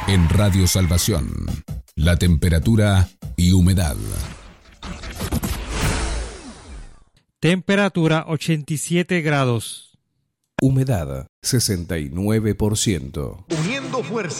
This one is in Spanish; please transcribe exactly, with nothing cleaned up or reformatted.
En Radio Salvación, la temperatura y humedad. Temperatura ochenta y siete grados. Humedad sesenta y nueve por ciento. Uniendo fuerzas.